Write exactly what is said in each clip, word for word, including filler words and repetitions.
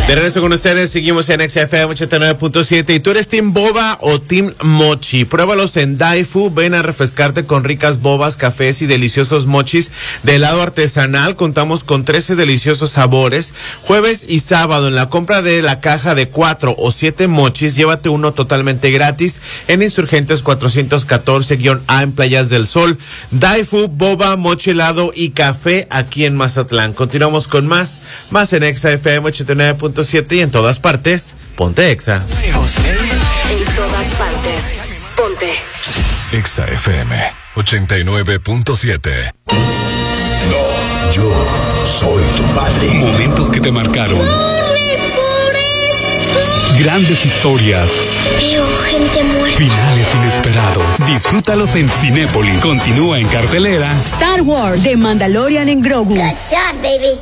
De regreso con ustedes, seguimos en X F M ochenta y nueve punto siete. ¿Y tú eres Team Boba o Team Mochi? Pruébalos en Daifu. Ven a refrescarte con ricas bobas, cafés y deliciosos mochis de helado artesanal. Contamos con trece deliciosos sabores. Jueves y sábado, en la compra de la caja de cuatro o siete mochis, llévate uno totalmente gratis en Insurgentes cuatrocientos catorce A en Playas del Sol. Daifu, boba, mochi, helado y café aquí en Mazatlán. Continuamos con más, más en X F M ochenta y nueve punto siete y en todas partes, ponte Exa. En todas partes, ponte Exa F M ochenta y nueve punto siete. No, yo soy tu padre. Momentos que te marcaron. ¡Corre, Forrest! Grandes historias. Veo gente muerta. Finales inesperados. Disfrútalos en Cinépolis. Continúa en cartelera Star Wars, The Mandalorian en Grogu. Good shot, baby.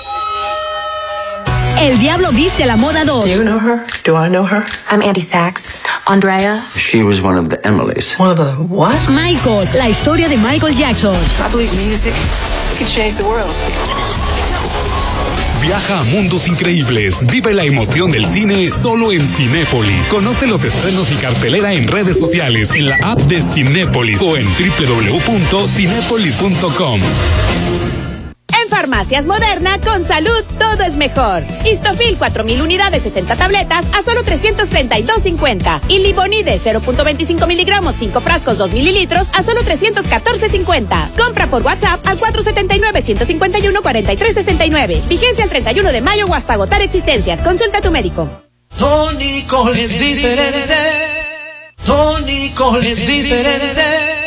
El Diablo Viste a la Moda dos. Do you know her? Do I know her? I'm Andy Sachs. Andrea. She was one of the Emilys. One of the what? Michael, la historia de Michael Jackson. I believe music can change the world. Viaja a mundos increíbles. Vive la emoción del cine solo en Cinépolis. Conoce los estrenos y cartelera en redes sociales, en la app de Cinépolis o en doble u doble u doble u punto cinépolis punto com. En Farmacias Moderna, con salud, todo es mejor. Histofil cuatro mil unidades, sesenta tabletas a solo trescientos treinta y dos cincuenta. Y Libonide cero punto veinticinco miligramos, cinco frascos, dos mililitros a solo trescientos catorce cincuenta. Compra por WhatsApp al cuatro siete nueve, uno cinco uno, cuatro tres seis nueve. Vigencia el treinta y uno de mayo o hasta agotar existencias. Consulta a tu médico. Tónico es diferente. Tónico es diferente.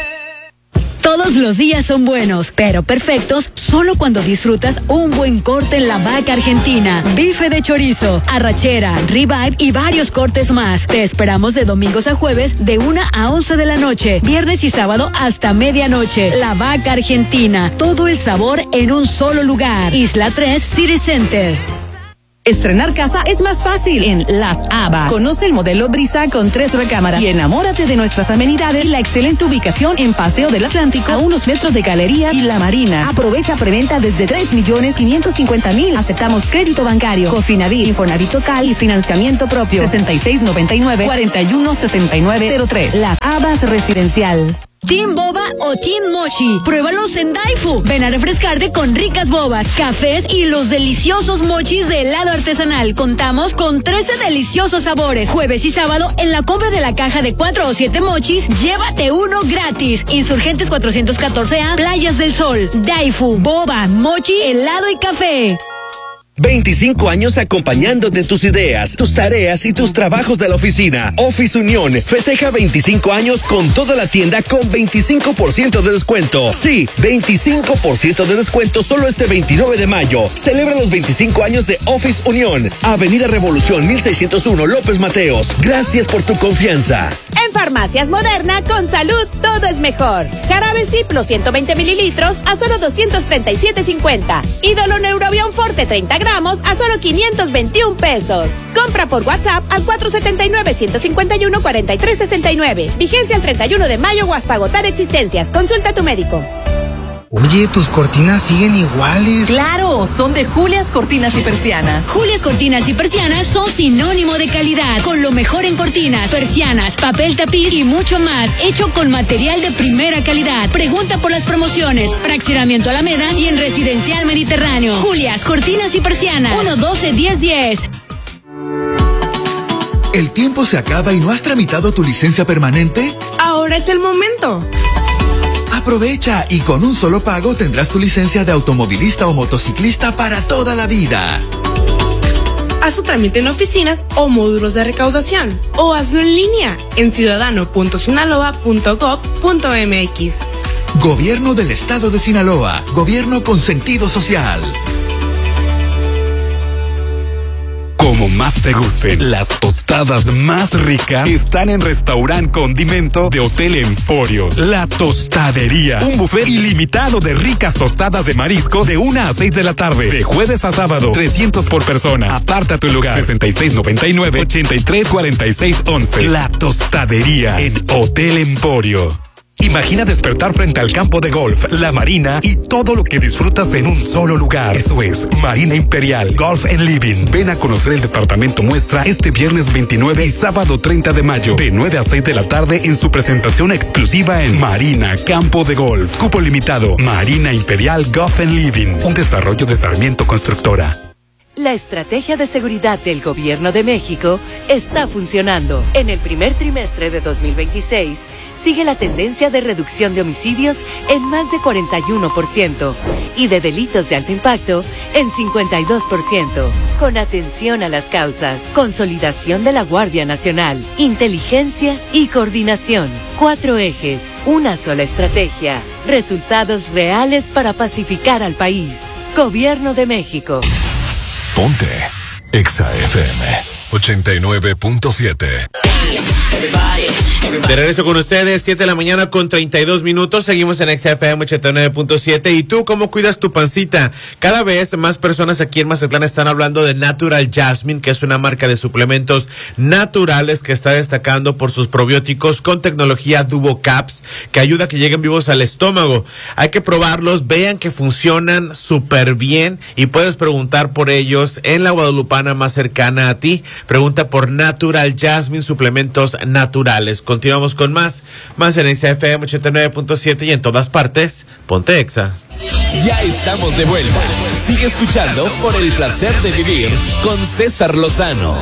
Todos los días son buenos, pero perfectos solo cuando disfrutas un buen corte en La Vaca Argentina. Bife de chorizo, arrachera, ribeye y varios cortes más. Te esperamos de domingos a jueves de una a once de la noche, viernes y sábado hasta medianoche. La Vaca Argentina, todo el sabor en un solo lugar. Isla tres City Center. Estrenar casa es más fácil en Las Habas. Conoce el modelo Brisa con tres recámaras y enamórate de nuestras amenidades y la excelente ubicación en Paseo del Atlántico, a unos metros de Galería y La Marina. Aprovecha preventa desde tres millones quinientos cincuenta mil. Aceptamos crédito bancario, Cofinavit, Infonavit total y financiamiento propio. sesenta y seis noventa y nueve, cuarenta y uno sesenta y nueve cero tres. Las Habas Residencial. Team Boba o Team Mochi. Pruébalos en Daifu. Ven a refrescarte con ricas bobas, cafés y los deliciosos mochis de helado artesanal. Contamos con trece deliciosos sabores. Jueves y sábado, en la compra de la caja de cuatro o siete mochis, llévate uno gratis. Insurgentes cuatrocientos catorce A, Playas del Sol. Daifu, boba, mochi, helado y café. veinticinco años acompañándote tus ideas, tus tareas y tus trabajos de la oficina. Office Unión festeja veinticinco años con toda la tienda con veinticinco por ciento de descuento. Sí, veinticinco por ciento de descuento solo este veintinueve de mayo. Celebra los veinticinco años de Office Unión. Avenida Revolución mil seiscientos uno, López Mateos. Gracias por tu confianza. En Farmacias Moderna, con salud, todo es mejor. Jarabe Ciplo ciento veinte mililitros a solo doscientos treinta y siete cincuenta. Y Doloneurobion Forte treinta gramos a solo quinientos veintiún pesos. Compra por WhatsApp al cuatro siete nueve, uno cinco uno, cuatro tres seis nueve. Vigencia el treinta y uno de mayo o hasta agotar existencias. Consulta a tu médico. Oye, tus cortinas siguen iguales. Claro, son de Julias Cortinas y Persianas. Julias Cortinas y Persianas son sinónimo de calidad, con lo mejor en cortinas, persianas, papel tapiz y mucho más, hecho con material de primera calidad. Pregunta por las promociones, Fraccionamiento Alameda y en Residencial Mediterráneo. Julias Cortinas y Persianas, uno doce diez diez. ¿El tiempo se acaba y no has tramitado tu licencia permanente? Ahora es el momento. Aprovecha y con un solo pago tendrás tu licencia de automovilista o motociclista para toda la vida. Haz tu trámite en oficinas o módulos de recaudación o hazlo en línea en ciudadano punto sinaloa punto gob punto mx. Gobierno del Estado de Sinaloa. Gobierno con sentido social. Como más te gusten, las tostadas más ricas están en Restaurant Condimento de Hotel Emporio. La Tostadería. Un buffet ilimitado de ricas tostadas de mariscos de una a seis de la tarde. De jueves a sábado. trescientos por persona. Aparta tu lugar. sesenta y seis noventa y nueve, ochenta y tres cuarenta y seis once. La Tostadería en Hotel Emporio. Imagina despertar frente al campo de golf, la marina y todo lo que disfrutas en un solo lugar. Eso es Marina Imperial Golf and Living. Ven a conocer el departamento muestra este viernes veintinueve y sábado treinta de mayo, de nueve a seis de la tarde en su presentación exclusiva en Marina Campo de Golf. Cupo limitado. Marina Imperial Golf and Living. Un desarrollo de Sarmiento Constructora. La estrategia de seguridad del Gobierno de México está funcionando. En el primer trimestre de dos mil veintiséis, sigue la tendencia de reducción de homicidios en más de cuarenta y uno por ciento y de delitos de alto impacto en cincuenta y dos por ciento. Con atención a las causas, consolidación de la Guardia Nacional, inteligencia y coordinación. Cuatro ejes, una sola estrategia, resultados reales para pacificar al país. Gobierno de México. Ponte Exa F M ochenta y nueve punto siete. De regreso con ustedes, siete de la mañana con treinta y dos minutos. Seguimos en X F M ochenta y nueve punto siete. ¿Y tú cómo cuidas tu pancita? Cada vez más personas aquí en Mazatlán están hablando de Natural Jasmine, que es una marca de suplementos naturales que está destacando por sus probióticos con tecnología DuvoCaps, que ayuda a que lleguen vivos al estómago. Hay que probarlos, vean que funcionan súper bien y puedes preguntar por ellos en la Guadalupana más cercana a ti. Pregunta por Natural Jasmine, suplementos naturales. Continuamos con más, más en Exa F M ochenta y nueve punto siete y en todas partes, ponte Exa. Ya estamos de vuelta. Sigue escuchando Por el Placer de Vivir con César Lozano.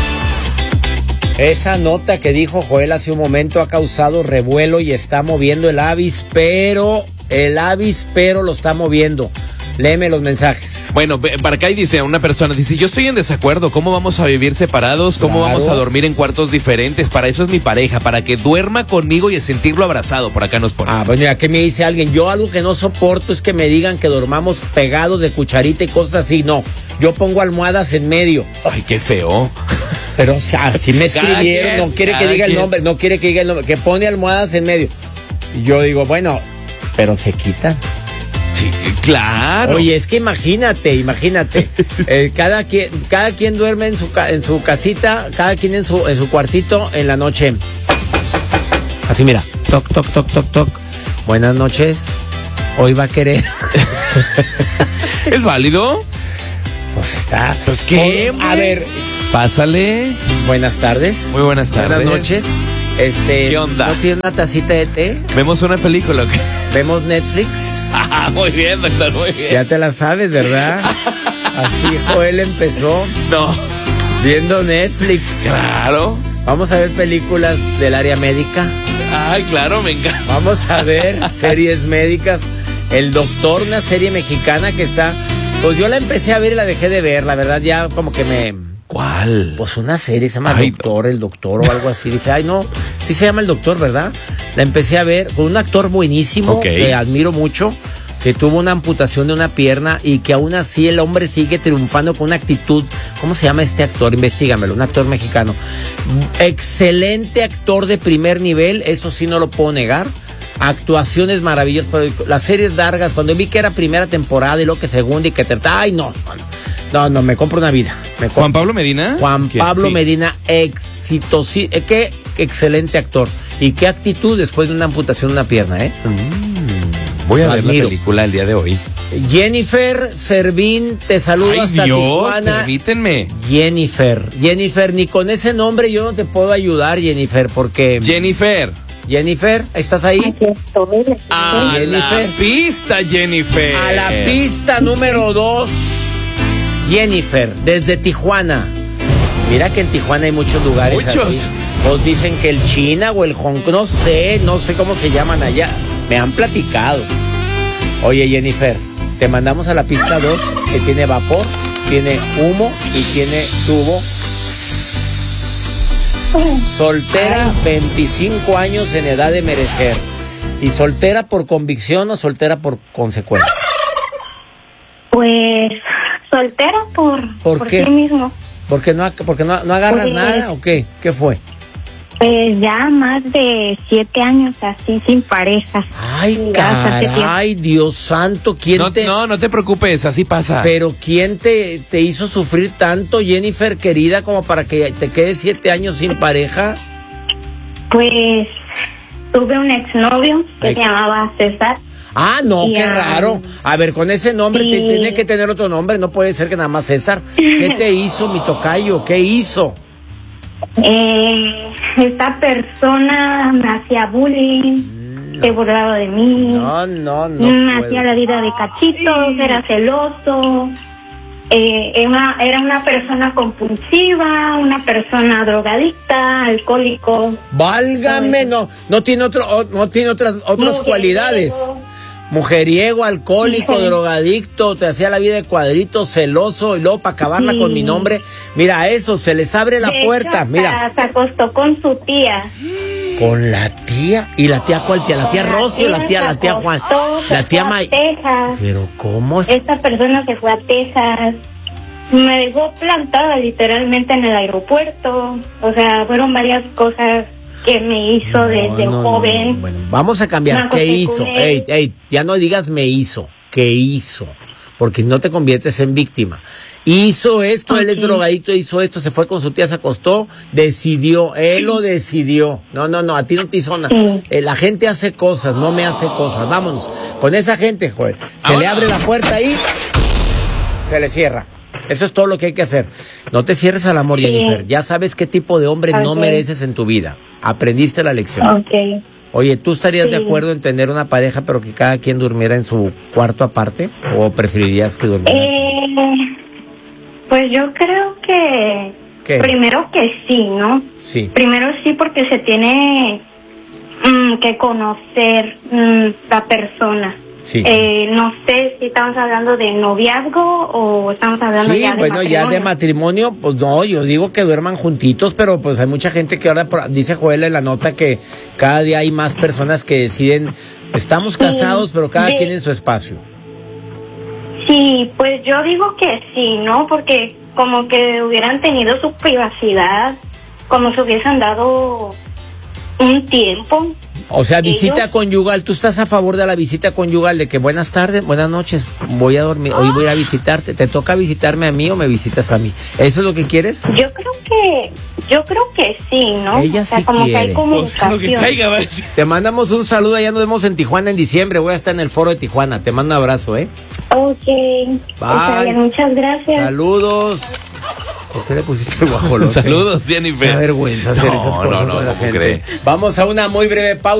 Esa nota que dijo Joel hace un momento ha causado revuelo y está moviendo el avispero, el avispero lo está moviendo. Léeme los mensajes. Bueno, para acá dice una persona, dice, yo estoy en desacuerdo, ¿cómo vamos a vivir separados? ¿Cómo claro. vamos a dormir en cuartos diferentes? Para eso es mi pareja, para que duerma conmigo y sentirlo abrazado, por acá nos pone. Ah, bueno, ya que me dice alguien, yo algo que no soporto es que me digan que dormamos pegados de cucharita y cosas así, no, yo pongo almohadas en medio. Ay, qué feo. Pero, o sea, si me escribieron, quien, no quiere que diga quien. el nombre, no quiere que diga el nombre, que pone almohadas en medio. Y yo digo, bueno, pero se quitan. Sí, claro. Oye, es que imagínate, imagínate, eh, cada quien, cada quien duerme en su en su casita, cada quien en su en su cuartito en la noche. Así mira, toc toc toc toc toc. Buenas noches. Hoy va a querer. ¿Es válido? Pues está. Pues qué. Hoy, a ver, pásale. Buenas tardes. Muy buenas tardes. Buenas noches. Este, ¿qué onda? ¿No tienes una tacita de té? ¿Vemos una película o qué? ¿Vemos Netflix? Ah, muy bien, doctor, muy bien. Ya te la sabes, ¿verdad? Así Joel empezó. No. Viendo Netflix. Claro. Vamos a ver películas del área médica. Ay, claro, me encanta. Vamos a ver series médicas. El Doctor, una serie mexicana que está... Pues yo la empecé a ver y la dejé de ver, la verdad ya como que me... ¿Cuál? Pues una serie, se llama ay, Doctor, el Doctor o algo así. Dije, ay no, sí se llama El Doctor, ¿verdad? La empecé a ver con un actor buenísimo, okay. que admiro mucho, que tuvo una amputación de una pierna y que aún así el hombre sigue triunfando con una actitud. ¿Cómo se llama este actor? Investígamelo, un actor mexicano. Excelente actor de primer nivel, eso sí no lo puedo negar. Actuaciones maravillosas, pero las series largas, cuando vi que era primera temporada y luego que segunda y que tercera, ay no, no, no, me compro una vida. Me compro. ¿Juan Pablo Medina? Juan Pablo sí. Medina, exitosísimo, qué excelente actor y qué actitud después de una amputación de una pierna, ¿eh? Mm, voy a Lo ver admiro. La película el día de hoy. Jennifer Servín, te saludo ay, hasta Dios, Tijuana. Permítanme. Jennifer, Jennifer, ni con ese nombre yo no te puedo ayudar, Jennifer, porque... Jennifer. Jennifer, ¿estás ahí? A Jennifer. La pista, Jennifer. A la pista número dos, Jennifer, desde Tijuana. Mira que en Tijuana hay muchos lugares muchos. Así. Pues dicen que el China o el Hong Kong, no sé, no sé cómo se llaman allá. Me han platicado. Oye, Jennifer, te mandamos a la pista dos, que tiene vapor, tiene humo y tiene tubo. Soltera, veinticinco años en edad de merecer. ¿Y soltera por convicción o soltera por consecuencia? Pues soltera por ¿Por, por qué? sí mismo. ¿Porque no, porque no, no agarras pues, nada o qué? ¿Qué fue? Pues ya más de siete años así sin pareja. Ay, caray, Dios santo, ¿quién no, te...? No, no te preocupes, así pasa. Pero ¿quién te, te hizo sufrir tanto, Jennifer, querida, como para que te quedes siete años sin pareja? Pues, tuve un exnovio que Ay. se llamaba César. Ah, no, Y, qué ah, raro. A ver, con ese nombre sí. te- tiene que tener otro nombre, no puede ser que nada más César. ¿Qué te hizo, mi tocayo? ¿Qué hizo? Eh, esta persona me hacía bullying, se burlaba de mí, No, no, no. me puedo. hacía la vida de cachitos, era celoso, eh, era, una, era una persona compulsiva, una persona drogadicta, alcohólico. Válgame, no, no tiene otro, o- no tiene otras, otras Mujeriego. cualidades. Mujeriego, alcohólico, Sí. drogadicto, te hacía la vida de cuadritos, celoso, y luego para acabarla Sí. con mi nombre, mira, a eso, se les abre la De hecho, puerta, hasta mira, se acostó con su tía. con la tía, y la tía cuál tía, la tía Con Rosy o la tía, se la tía Juan, acostó, se la tía fue a May. Texas. Pero cómo es, Esta persona se fue a Texas, me dejó plantada literalmente en el aeropuerto, o sea, fueron varias cosas que me hizo No, desde no, no, joven. no, bueno, vamos a cambiar, Me ¿qué acosté hizo? con él. Ey, ey, ya no digas me hizo, ¿qué hizo? Porque si no te conviertes en víctima. Hizo esto, él es Ok. drogadicto, hizo esto, se fue con su tía, se acostó, decidió, él lo decidió. No, no, no, a ti no te hizo nada. Sí. Eh, la gente hace cosas, no me hace cosas. Vámonos, con esa gente, joder. Se le abre la puerta ahí, se le cierra. Eso es todo lo que hay que hacer. No te cierres al amor, Sí. Jennifer. Ya sabes qué tipo de hombre no Ok. mereces en tu vida. Aprendiste la lección. Ok. Oye, ¿tú estarías de Sí. acuerdo en tener una pareja pero que cada quien durmiera en su cuarto aparte? ¿O preferirías que durmieran? Eh, pues yo creo que ¿Qué? primero que sí, ¿no? Sí. Primero sí porque se tiene mm, que conocer mm, la persona. Sí. Eh, no sé si estamos hablando de noviazgo o estamos hablando Sí, ya de bueno, ya de matrimonio. matrimonio, pues no, yo digo que duerman juntitos, pero pues hay mucha gente que ahora, por- dice Joel en la nota que cada día hay más personas que deciden, estamos casados, pero cada de- quien en su espacio. Sí, pues yo digo que sí, ¿no? Porque como que hubieran tenido su privacidad, como se hubiesen dado un tiempo. O sea, visita Ellos- conyugal, ¿tú estás a favor de la visita conyugal? De que buenas tardes, buenas noches, voy a dormir, hoy voy a visitarte, ¿te toca visitarme a mí o me visitas a mí? ¿Eso es lo que quieres? Yo creo que, yo creo que sí, ¿no? Ella o sea, sí como que hay quiere. comunicación. Te mandamos un saludo, ya nos vemos en Tijuana en diciembre, voy a estar en el foro de Tijuana, te mando un abrazo, ¿eh? Ok, está bien, muchas gracias. Saludos. ¿Por qué le pusiste el guajolote? Saludos, Jennifer. Qué vergüenza hacer No, esas no, cosas no, con la ¿cómo gente. cree? Vamos a una muy breve pausa.